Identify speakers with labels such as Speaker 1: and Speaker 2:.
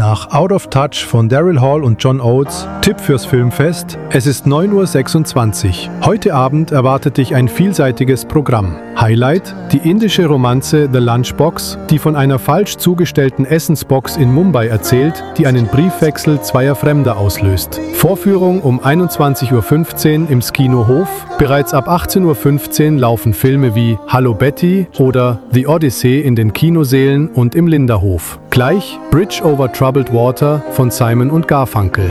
Speaker 1: Nach Out of Touch von Daryl Hall und John Oates, Tipp fürs Filmfest. Es ist 9:26 Uhr. Heute Abend erwartet dich ein vielseitiges Programm. Highlight: die indische Romanze The Lunchbox, die von einer falsch zugestellten Essensbox in Mumbai erzählt, die einen Briefwechsel zweier Fremder auslöst. Vorführung um 21:15 Uhr im Skino Hof. Bereits ab 18:15 Uhr laufen Filme wie Hallo Betty oder The Odyssey in den Kinosälen und im Linderhof. Gleich Bridge over Troubled Water von Simon und Garfunkel.